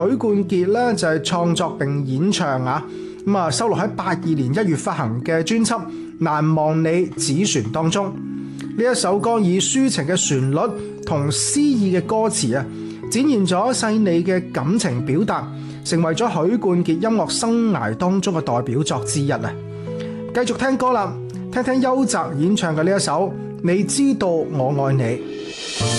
許冠傑咧就係創作並演唱啊，收錄喺82年1月發行嘅專輯《難忘你》紙船當中。呢一首歌以抒情嘅旋律同詩意嘅歌詞啊，展現咗細膩嘅感情表達，成為咗許冠傑音樂生涯當中嘅代表作之一啊！繼續聽歌啦，聽聽邱澤演唱嘅呢一首《你知道我愛你》。